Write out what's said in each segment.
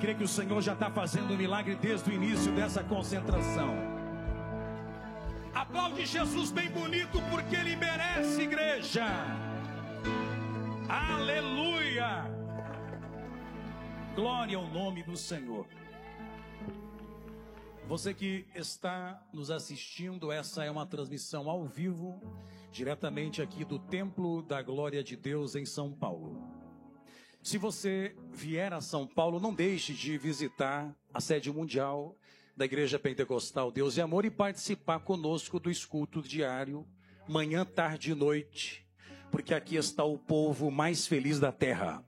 Creio que o Senhor já está fazendo um milagre desde o início dessa concentração. Aplaude Jesus bem bonito, porque Ele merece, igreja. Aleluia. Glória ao nome do Senhor. Você que está nos assistindo, essa é uma transmissão ao vivo, diretamente aqui do Templo da Glória de Deus em São Paulo. Se você vier a São Paulo, não deixe de visitar a sede mundial da Igreja Pentecostal Deus e Amor e participar conosco do culto diário, manhã, tarde e noite, porque aqui está o povo mais feliz da terra.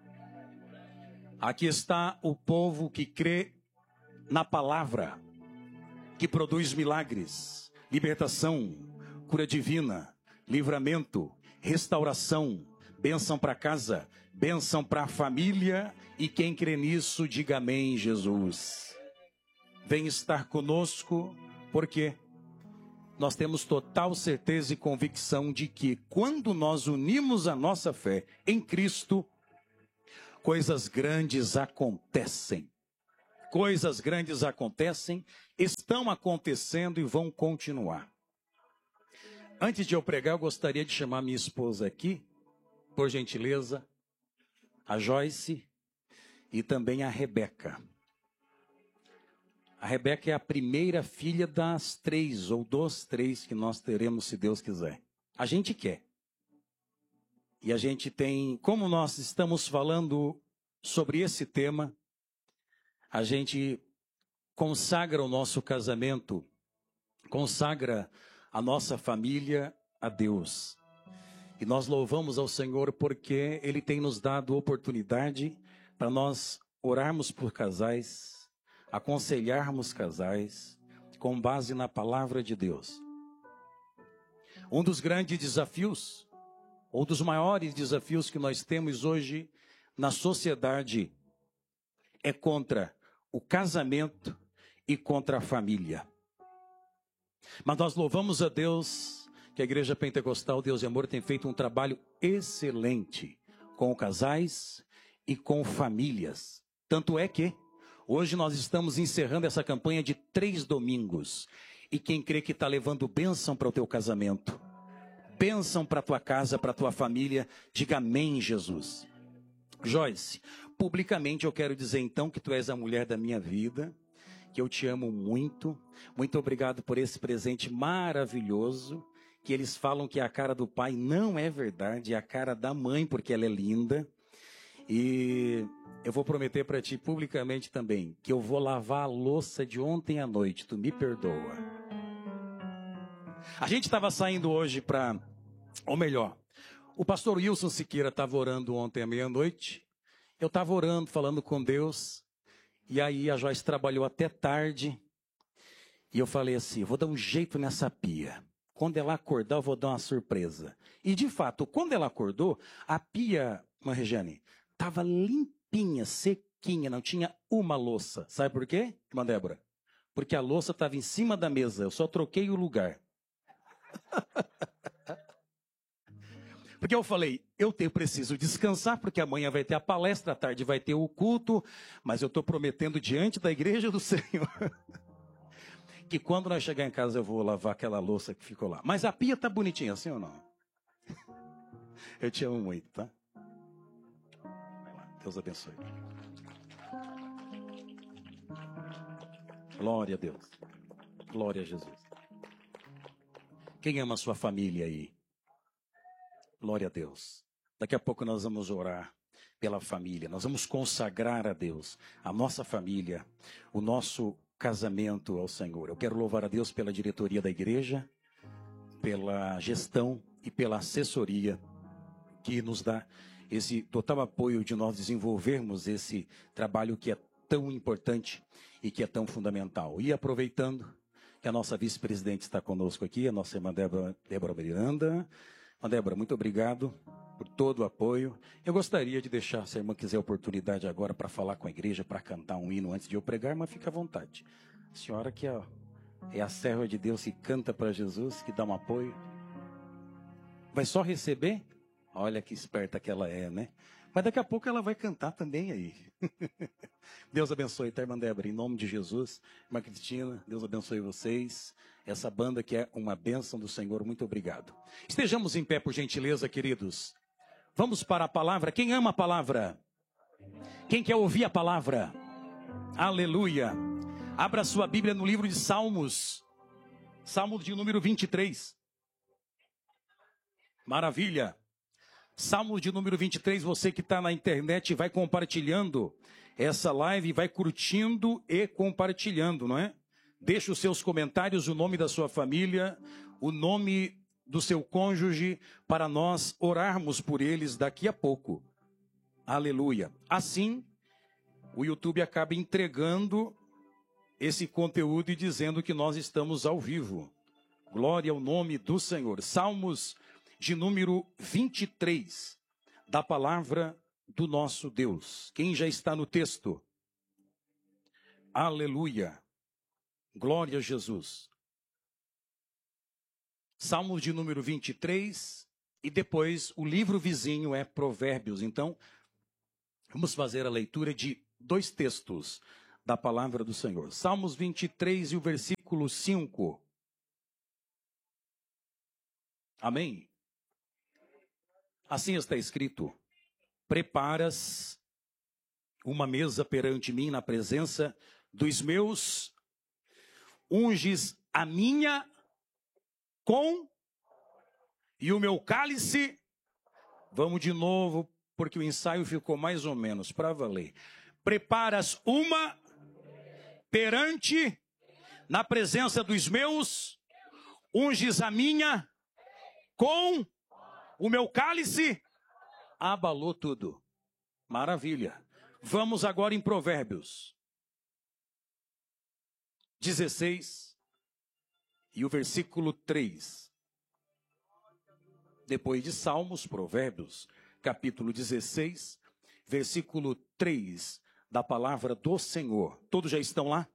Aqui está o povo que crê na palavra, que produz milagres, libertação, cura divina, livramento, restauração, bênção para casa, bênção para a família, e quem crê nisso, diga amém, Jesus. Vem estar conosco, porque nós temos total certeza e convicção de que quando nós unimos a nossa fé em Cristo, coisas grandes acontecem. Coisas grandes acontecem, estão acontecendo e vão continuar. Antes de eu pregar, eu gostaria de chamar minha esposa aqui, por gentileza, a Joyce e também a Rebeca. A Rebeca é a primeira filha das 3 ou dos 3 que nós teremos, se Deus quiser. A gente quer. E a gente tem, como nós estamos falando sobre esse tema, a gente consagra o nosso casamento, consagra a nossa família a Deus. E nós louvamos ao Senhor porque Ele tem nos dado oportunidade para nós orarmos por casais, aconselharmos casais, com base na palavra de Deus. Um dos grandes desafios, ou dos maiores desafios que nós temos hoje na sociedade, é contra o casamento e contra a família. Mas nós louvamos a Deus que a Igreja Pentecostal Deus e Amor tem feito um trabalho excelente com casais e com famílias. Tanto é que hoje nós estamos encerrando essa campanha de 3 domingos. E quem crê que está levando bênção para o teu casamento, bênção para a tua casa, para a tua família, diga amém, Jesus. Joyce, publicamente eu quero dizer então que tu és a mulher da minha vida, que eu te amo muito. Muito obrigado por esse presente maravilhoso, que eles falam que a cara do pai não é verdade, é a cara da mãe, porque ela é linda. E eu vou prometer para ti publicamente também, que eu vou lavar a louça de ontem à noite, tu me perdoa. A gente estava saindo hoje para, ou melhor, o pastor Wilson Siqueira estava orando ontem à meia-noite, eu estava orando, falando com Deus, e aí a Joyce trabalhou até tarde, e eu falei assim, vou dar um jeito nessa pia. Quando ela acordar, eu vou dar uma surpresa. E de fato, quando ela acordou, a pia, Regiane, estava limpinha, sequinha, não tinha uma louça. Sabe por quê, irmã Débora? Porque a louça estava em cima da mesa, eu só troquei o lugar. Porque eu falei, eu preciso descansar, porque amanhã vai ter a palestra, à tarde vai ter o culto, mas eu estou prometendo diante da igreja do Senhor que quando nós chegar em casa eu vou lavar aquela louça que ficou lá. Mas a pia está bonitinha, assim ou não? Eu te amo muito, tá? Vai lá, Deus abençoe. Glória a Deus. Glória a Jesus. Quem ama a sua família aí? Glória a Deus. Daqui a pouco nós vamos orar pela família. Nós vamos consagrar a Deus, a nossa família, o nosso casamento ao Senhor. Eu quero louvar a Deus pela diretoria da igreja, pela gestão e pela assessoria que nos dá esse total apoio de nós desenvolvermos esse trabalho que é tão importante e que é tão fundamental. E aproveitando que a nossa vice-presidente está conosco aqui, a nossa irmã Débora Miranda. Irmã Débora, muito obrigado por todo o apoio. Eu gostaria de deixar, se a irmã quiser a oportunidade agora para falar com a igreja, para cantar um hino antes de eu pregar, mas fica à vontade. A senhora que é a serva de Deus que canta para Jesus, que dá um apoio. Vai só receber? Olha que esperta que ela é, né? Mas daqui a pouco ela vai cantar também aí. Deus abençoe, tá, irmã Débora? Em nome de Jesus. Irmã Cristina, Deus abençoe vocês. Essa banda que é uma bênção do Senhor, muito obrigado. Estejamos em pé, por gentileza, queridos. Vamos para a palavra. Quem ama a palavra? Quem quer ouvir a palavra? Aleluia. Abra sua Bíblia no livro de Salmos. Salmo de número 23. Maravilha. Salmo de número 23, você que está na internet, vai compartilhando essa live, vai curtindo e compartilhando, não é? Deixe os seus comentários, o nome da sua família, o nome do seu cônjuge, para nós orarmos por eles daqui a pouco. Aleluia. Assim, o YouTube acaba entregando esse conteúdo e dizendo que nós estamos ao vivo. Glória ao nome do Senhor. Salmos de número 23, da palavra do nosso Deus. Quem já está no texto? Aleluia. Glória a Jesus. Salmos de número 23, e depois o livro vizinho é Provérbios. Então, vamos fazer a leitura de dois textos da palavra do Senhor. Salmos 23 e o versículo 5. Amém? Assim está escrito: preparas uma mesa perante mim na presença dos meus, unges a minha com e o meu cálice. Vamos de novo, porque o ensaio ficou mais ou menos para valer. Preparas uma perante na presença dos meus, unges a minha com o meu cálice. Abalou tudo. Maravilha. Vamos agora em Provérbios 16 e o versículo 3. Depois de Salmos, Provérbios, capítulo 16, versículo 3 da palavra do Senhor. Todos já estão lá?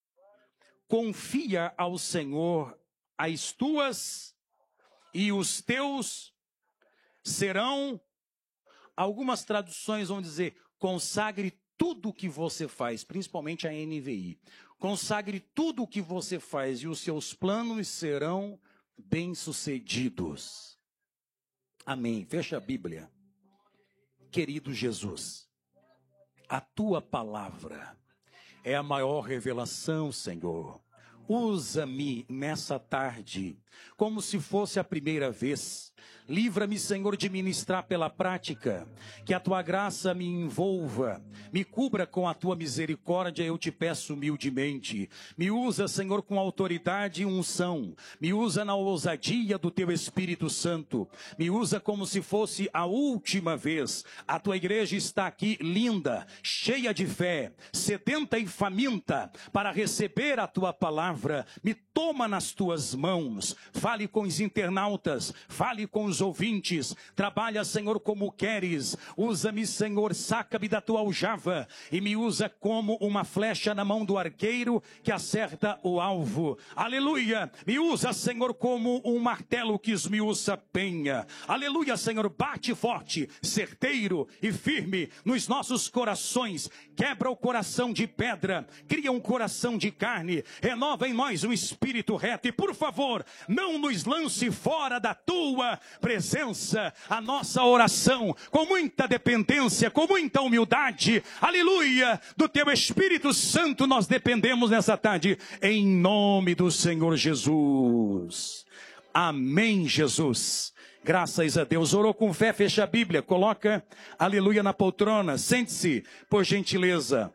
Confia ao Senhor as tuas e os teus serão. Algumas traduções vão dizer: consagre tudo o que você faz, principalmente a NVI. Consagre tudo o que você faz e os seus planos serão bem-sucedidos. Amém. Fecha a Bíblia. Querido Jesus, a tua palavra é a maior revelação, Senhor. Usa-me nessa tarde, como se fosse a primeira vez. Livra-me, Senhor, de ministrar pela prática. Que a tua graça me envolva, me cubra com a tua misericórdia, eu te peço humildemente. Me usa, Senhor, com autoridade e unção. Me usa na ousadia do teu Espírito Santo. Me usa como se fosse a última vez. A tua igreja está aqui linda, cheia de fé, sedenta e faminta para receber a tua palavra. Me toma nas tuas mãos. Fale com os internautas, fale com os ouvintes. Trabalha, Senhor, como queres. Usa-me, Senhor, saca-me da tua aljava e me usa como uma flecha na mão do arqueiro que acerta o alvo. Aleluia. Me usa, Senhor, como um martelo que esmiuça a penha. Aleluia, Senhor. Bate forte, certeiro e firme nos nossos corações. Quebra o coração de pedra, cria um coração de carne, renova em nós um espírito reto. E por favor, não nos lance fora da tua presença. A nossa oração, com muita dependência, com muita humildade, aleluia, do teu Espírito Santo nós dependemos nessa tarde, em nome do Senhor Jesus. Amém, Jesus. Graças a Deus. Orou com fé, fecha a Bíblia, coloca, aleluia, na poltrona. Sente-se, por gentileza.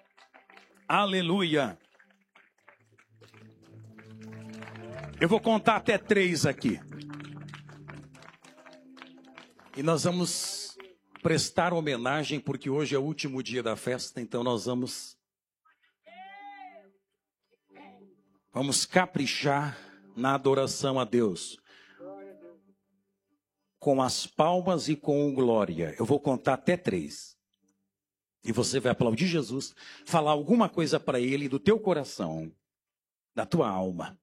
Aleluia. Eu vou contar até 3 aqui. E nós vamos prestar homenagem, porque hoje é o último dia da festa, então nós vamos caprichar na adoração a Deus. Com as palmas e com glória. Eu vou contar até 3. E você vai aplaudir Jesus, falar alguma coisa para ele do teu coração, da tua alma.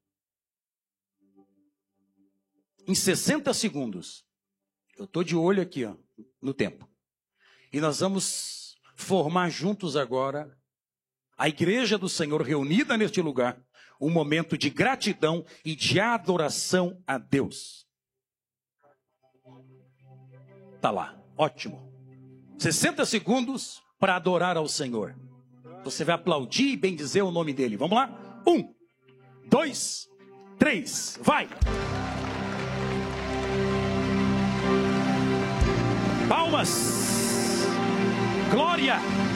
Em 60 segundos. Eu estou de olho aqui, ó, no tempo. E nós vamos formar juntos agora, a igreja do Senhor reunida neste lugar, um momento de gratidão e de adoração a Deus. Tá lá, ótimo. 60 segundos para adorar ao Senhor. Você vai aplaudir e bendizer o nome dele. Vamos lá? 1, 2, 3, vai! Palmas! Glória!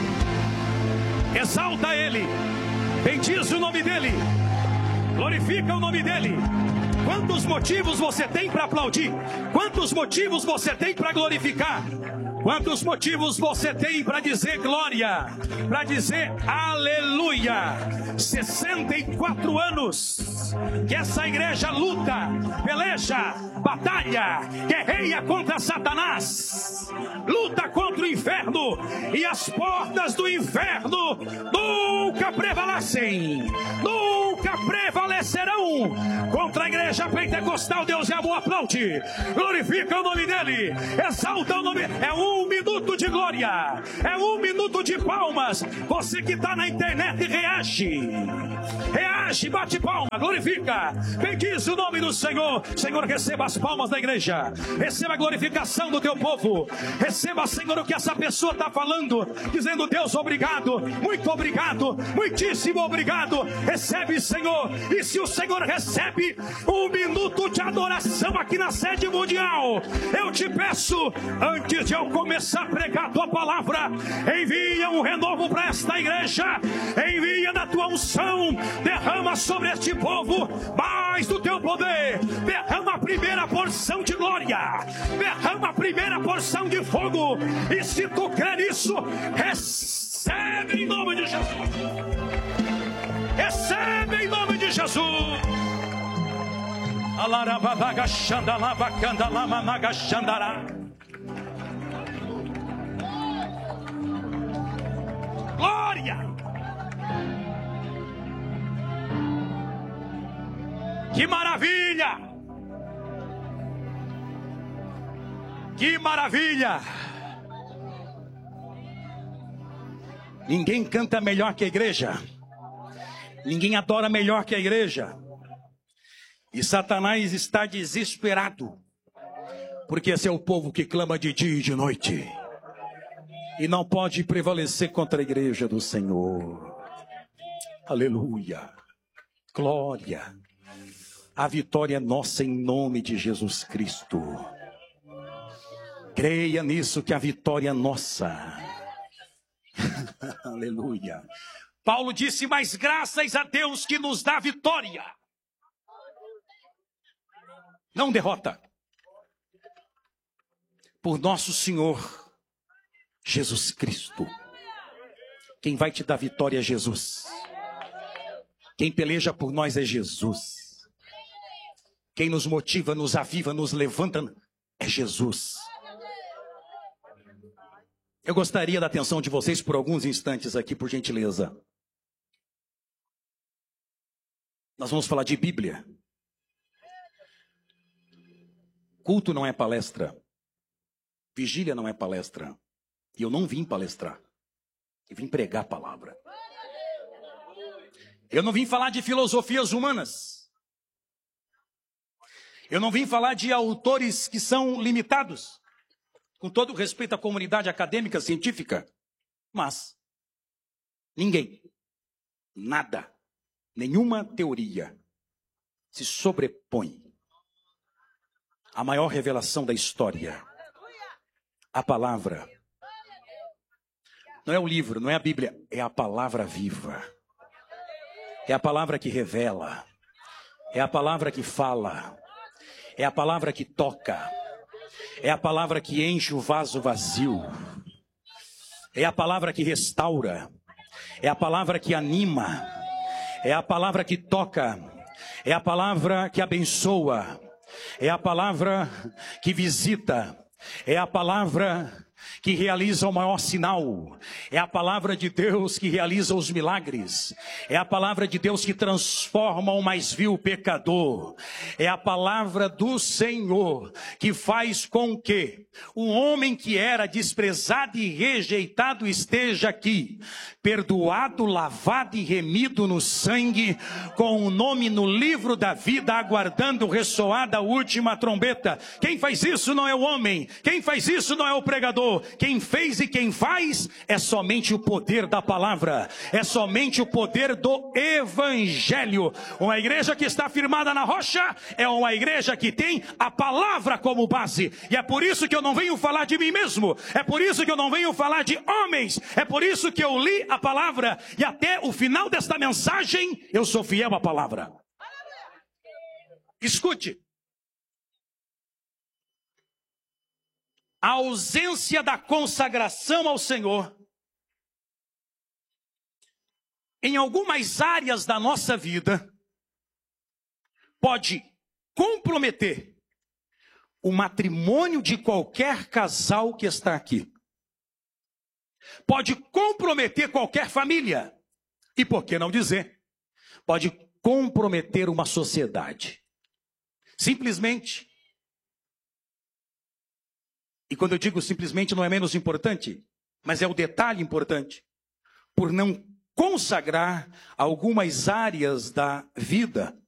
Exalta ele! Bendiz o nome dele! Glorifica o nome dele! Quantos motivos você tem para aplaudir? Quantos motivos você tem para glorificar? Quantos motivos você tem para dizer glória? Para dizer aleluia? 64 anos que essa igreja luta, peleja, batalha, guerreia contra Satanás, luta contra o inferno, e as portas do inferno nunca prevalecem, nunca prevalecerão contra a igreja pentecostal. Deus é amor, aplaude, glorifica o nome dele, exalta o nome. É 1 minuto de glória, é 1 minuto de palmas. Você que está na internet, reage, bate palma, glorifica, bendiz o nome do Senhor. Senhor, receba as palmas da igreja, receba a glorificação do teu povo, receba, Senhor, o que essa pessoa está falando, dizendo: Deus, obrigado, muito obrigado, muitíssimo obrigado. Recebe, Senhor. E se o Senhor recebe 1 minuto de adoração aqui na sede mundial, eu te peço, antes de eu começar a pregar a tua palavra, envia um renovo para esta igreja, envia da tua unção, derrama sobre este povo mais do teu poder, derrama a primeira porção de glória, derrama a primeira porção de fogo. E se tu crê nisso, recebe em nome de Jesus, recebe em nome de Jesus. Alarabadaga xandalava candalama xandará. Glória! Que maravilha! Que maravilha! Ninguém canta melhor que a igreja. Ninguém adora melhor que a igreja. E Satanás está desesperado, porque esse é o povo que clama de dia e de noite, e não pode prevalecer contra a igreja do Senhor. Aleluia! Glória! A vitória é nossa em nome de Jesus Cristo. Creia nisso, que a vitória é nossa. Aleluia! Paulo disse: mas graças a Deus que nos dá vitória, não derrota, por nosso Senhor Jesus Cristo. Quem vai te dar vitória é Jesus. Quem peleja por nós é Jesus. Quem nos motiva, nos aviva, nos levanta é Jesus. Eu gostaria da atenção de vocês por alguns instantes aqui, por gentileza. Nós vamos falar de Bíblia. Culto não é palestra. Vigília não é palestra. E eu não vim palestrar. Eu vim pregar a palavra. Eu não vim falar de filosofias humanas. Eu não vim falar de autores que são limitados, com todo o respeito à comunidade acadêmica, científica. Mas ninguém, nada, nenhuma teoria se sobrepõe à maior revelação da história. A palavra. Não é o livro, não é a Bíblia, é a palavra viva. É a palavra que revela. É a palavra que fala. É a palavra que toca. É a palavra que enche o vaso vazio. É a palavra que restaura. É a palavra que anima. É a palavra que toca. É a palavra que abençoa. É a palavra que visita. É a palavra que realiza o maior sinal. É a palavra de Deus que realiza os milagres. É a palavra de Deus que transforma o mais vil pecador. É a palavra do Senhor que faz com que um homem que era desprezado e rejeitado esteja aqui, perdoado, lavado e remido no sangue, com o nome no livro da vida, aguardando ressoar da última trombeta. Quem faz isso não é o homem, quem faz isso não é o pregador, quem fez e quem faz é somente o poder da palavra, é somente o poder do evangelho. Uma igreja que está firmada na rocha é uma igreja que tem a palavra como base, e é por isso que eu não venho falar de mim mesmo, é por isso que eu não venho falar de homens, é por isso que eu li a palavra, e até o final desta mensagem eu sou fiel à palavra. Escute. A ausência da consagração ao Senhor em algumas áreas da nossa vida pode comprometer o matrimônio de qualquer casal que está aqui. Pode comprometer qualquer família. E por que não dizer? Pode comprometer uma sociedade. Simplesmente. E quando eu digo simplesmente não é menos importante, mas é o detalhe importante. Por não consagrar algumas áreas da vida